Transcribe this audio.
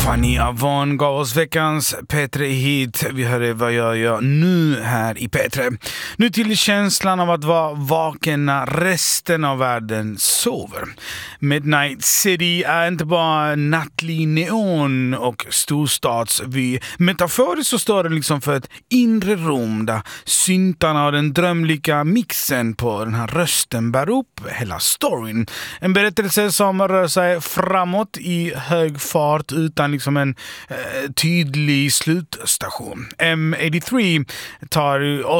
Fanny Avon gav oss veckans P3 hit. Vi hörde vad jag gör nu här i P3. Nu till känslan av att vara vaken när resten av världen sover. Midnight City är inte bara nattlig neon och storstadsvy. Metaforiskt så står det liksom för ett inre rum där syntarna och den drömlika mixen på den här rösten bär upp hela storyn. En berättelse som rör sig framåt i hög fart utan liksom en tydlig slutstation. M83 tar